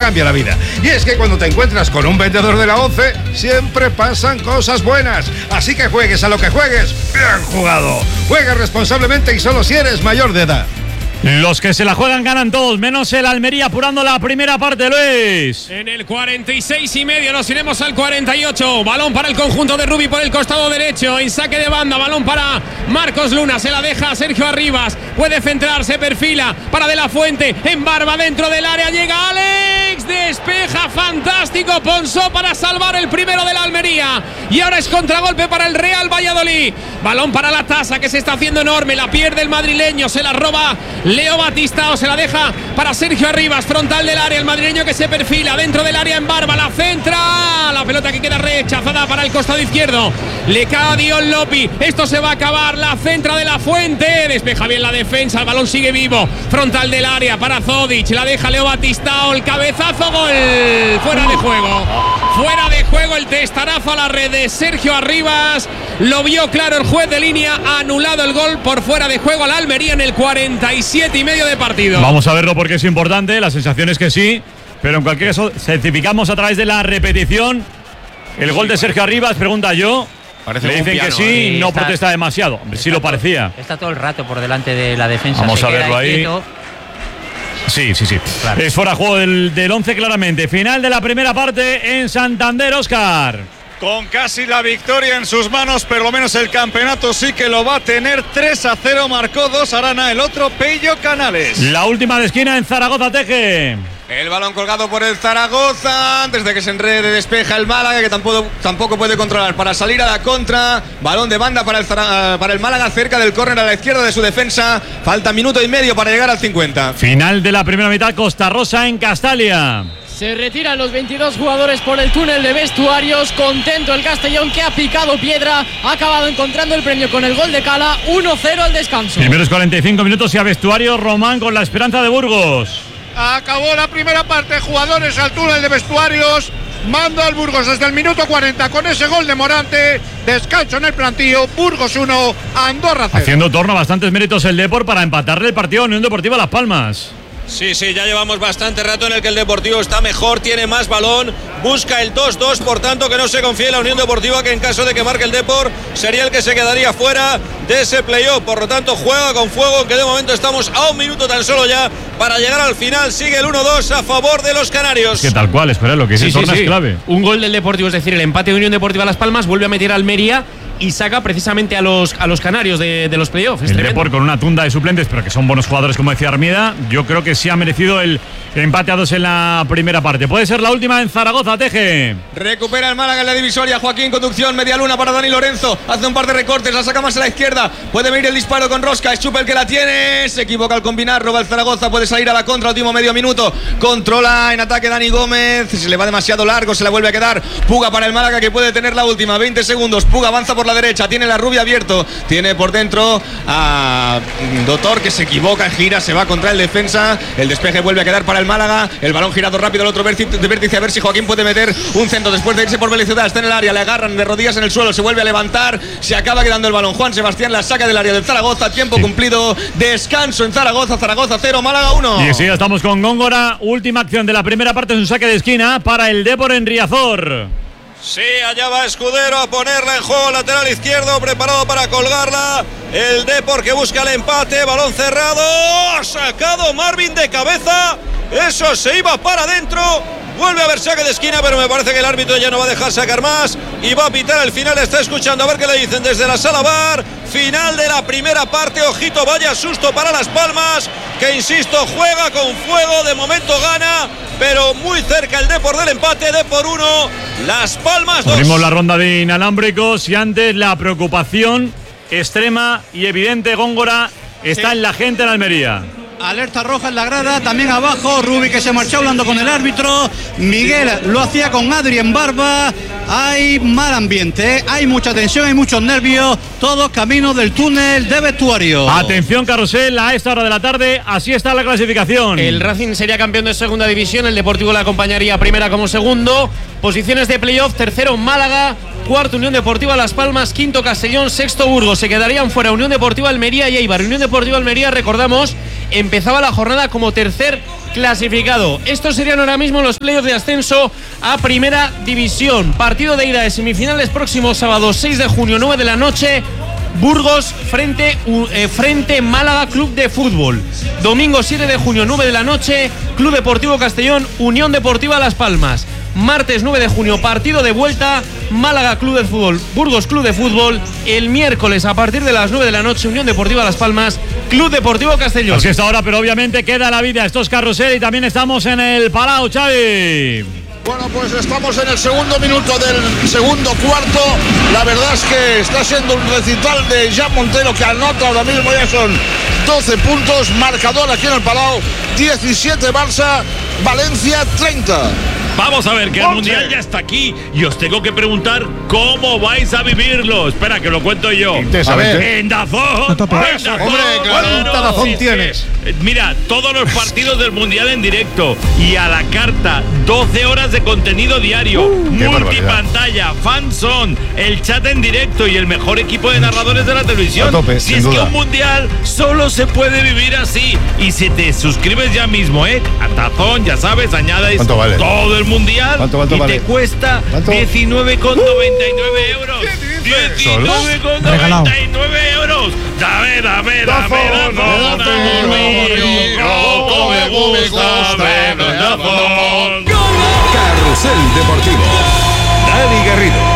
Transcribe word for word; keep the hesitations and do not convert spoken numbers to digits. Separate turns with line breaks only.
cambia la vida. Y es que cuando te encuentras con un vendedor de la ONCE, siempre pasan cosas buenas. Así que juegues a lo que juegues, bien jugado. Juega responsablemente y solo si eres mayor de edad.
Los que se la juegan ganan todos, menos el Almería apurando la primera parte, Luis.
En el cuarenta y seis y medio nos iremos al cuarenta y ocho. Balón para el conjunto de Rubi por el costado derecho. En saque de banda, balón para Marcos Luna. Se la deja Sergio Arribas. Puede centrar, se perfila para De La Fuente. En barba dentro del área. Llega Alex. Despeja, fantástico. Ponsó para salvar el primero de la Almería. Y ahora es contragolpe para el Real Valladolid. Balón para la tasa que se está haciendo enorme. La pierde el madrileño. Se la roba Leo Batistao, se la deja para Sergio Arribas, frontal del área, el madrileño que se perfila dentro del área en barba, la centra, la pelota que queda rechazada para el costado izquierdo, le cae a Dion Lopi, esto se va a acabar, la centra de La Fuente, despeja bien la defensa, el balón sigue vivo, frontal del área para Zodic, la deja Leo Batistao, el cabezazo, gol, fuera de juego, fuera de juego, el testarazo a la red de Sergio Arribas, lo vio claro el juez de línea, ha anulado el gol por fuera de juego a la Almería en el cuarenta y siete y medio de partido.
Vamos a verlo porque es importante, la sensación es que sí, pero en cualquier caso certificamos a través de la repetición el gol de Sergio Arribas, pregunta yo. Parece le dicen piano, que sí, eh, no está, protesta demasiado. Hombre, sí lo parecía.
Está todo el rato por delante de la defensa.
Vamos
se
a verlo ahí. Quieto. Sí, sí, sí. Claro. Es fuera de juego del, del once claramente. Final de la primera parte en Santander, Óscar.
Con casi la victoria en sus manos, pero lo menos el campeonato sí que lo va a tener. Tres a cero, marcó dos Arana, el otro Pello Canales.
La última de esquina en Zaragoza, Teje.
El balón colgado por el Zaragoza, antes de que se enrede despeja el Málaga, que tampoco, tampoco puede controlar para salir a la contra. Balón de banda para el, Zara, para el Málaga, cerca del córner a la izquierda de su defensa. Falta minuto y medio para llegar al cincuenta.
Final de la primera mitad, Costa Rosa en Castalia.
Se retiran los veintidós jugadores por el túnel de vestuarios. Contento el Castellón, que ha picado piedra. Ha acabado encontrando el premio con el gol de Cala. uno cero al descanso.
Primeros cuarenta y cinco minutos y a vestuario Román con la esperanza de Burgos.
Acabó la primera parte. Jugadores al túnel de vestuarios. Mando al Burgos desde el minuto cuarenta con ese gol de Morante. Descanso en el plantío. Burgos uno, Andorra cero.
Haciendo torno a bastantes méritos el Depor para empatarle el partido a Unión Deportiva Las Palmas.
Sí, sí, ya llevamos bastante rato en el que el Deportivo está mejor, tiene más balón, busca el dos dos, por tanto que no se confíe en la Unión Deportiva, que en caso de que marque el Depor sería el que se quedaría fuera de ese playoff. Por lo tanto, juega con fuego, que de momento estamos a un minuto tan solo ya para llegar al final. Sigue el uno dos a favor de los canarios.
Que tal cual, espera, lo que
sí,
sí, sí,
sí.
es clave.
Un gol del Deportivo, es decir, el empate de Unión Deportiva Las Palmas, vuelve a meter a Almería y saca precisamente a los, a los canarios de, de los playoffs.
El Depor con una tunda de suplentes, pero que son buenos jugadores, como decía Armida. Yo creo que sí ha merecido el empate a dos en la primera parte. Puede ser la última en Zaragoza, Teje.
Recupera el Málaga en la divisoria. Joaquín, conducción, media luna para Dani Lorenzo. Hace un par de recortes, la saca más a la izquierda. Puede venir el disparo con Rosca. Es Chupe el que la tiene. Se equivoca al combinar. Roba el Zaragoza. Puede salir a la contra. Último medio minuto. Controla en ataque Dani Gómez. Se le va demasiado largo. Se la vuelve a quedar. Puga para el Málaga, que puede tener la última. veinte segundos. Puga avanza por la derecha. Tiene la rubia abierto. Tiene por dentro a Dotor, que se equivoca, gira, se va contra el defensa. El despeje vuelve a quedar para el Málaga. El balón girado rápido al otro vértice, a ver si Joaquín puede meter un centro después de irse por velocidad. Está en el área, le agarran de rodillas en el suelo, se vuelve a levantar, se acaba quedando el balón. Juan Sebastián la saca del área del Zaragoza. Tiempo sí. cumplido, descanso en Zaragoza. Zaragoza cero, Málaga uno.
Y sí, estamos con Góngora. Última acción de la primera parte, es un saque de esquina para el Depor en Riazor.
Sí, allá va Escudero a ponerla en juego, lateral izquierdo, preparado para colgarla. El Depor que busca el empate, balón cerrado, ha sacado Marvin de cabeza, eso se iba para adentro. Vuelve a haber saque de esquina, pero me parece que el árbitro ya no va a dejar sacar más y va a pitar el final. Está escuchando a ver qué le dicen desde la sala V A R. Final de la primera parte. Ojito, vaya susto para Las Palmas, que insisto, juega con fuego. De momento gana, pero muy cerca el Depor del empate. Depor uno, Las Palmas dos.
Abrimos la ronda de inalámbricos y antes la preocupación extrema y evidente, Góngora, está sí. en la gente en Almería.
Alerta roja en la grada, también abajo Rubi, que se marchó hablando con el árbitro. Miguel lo hacía con Adri en barba. Hay mal ambiente, ¿eh? Hay mucha tensión, hay muchos nervios. Todos camino del túnel de vestuario.
Atención, carrusel, a esta hora de la tarde, así está la clasificación.
El Racing sería campeón de segunda división, el Deportivo le acompañaría primera como segundo. Posiciones de playoff: tercero Málaga, cuarto Unión Deportiva Las Palmas, quinto Castellón, sexto Burgos. Se quedarían fuera Unión Deportiva Almería y Eibar. Unión Deportiva Almería, recordamos, empezaba la jornada como tercer clasificado. Estos serían ahora mismo los playoffs de ascenso a Primera División. Partido de ida de semifinales próximo sábado seis de junio, nueve de la noche. Burgos frente, eh, frente Málaga Club de Fútbol. Domingo siete de junio, nueve de la noche, Club Deportivo Castellón, Unión Deportiva Las Palmas. Martes nueve de junio, partido de vuelta, Málaga Club de Fútbol, Burgos Club de Fútbol. El miércoles a partir de las nueve de la noche, Unión Deportiva Las Palmas, Club Deportivo Castellón.
Así es ahora, pero obviamente queda la vida. Esto es Carrusel y también estamos en el Palau, Xavi.
Bueno, pues estamos en el segundo minuto del segundo cuarto. La verdad es que está siendo un recital de Jan Montero, que anota ahora mismo, ya son doce puntos. Marcador aquí en el Palau, diecisiete Barça, Valencia treinta.
Vamos a ver, que el Mundial ya está aquí y os tengo que preguntar cómo vais a vivirlo. Espera, que lo cuento yo.
A ver.
En Dazón.
Hombre, ¿cuánta Dazón tienes?
Mira, todos los partidos del Mundial en directo y a la carta, doce horas de contenido diario, uh, multipantalla, fanzone, el chat en directo y el mejor equipo de narradores de la televisión.
Tope,
si es
duda.
que un Mundial solo se puede vivir así. Y si te suscribes ya mismo, ¿eh? A Dazón, ya sabes, añades
vale?
todo el Mundial
¿Cuánto, cuánto
y
vale?
te cuesta
¿Cuánto?
diecinueve con noventa y nueve euros. diecinueve con noventa y nueve euros. Dame, dame, dame, dame, como me gusta verlo en Dazón.
Carrusel Deportivo.
Dani Garrido.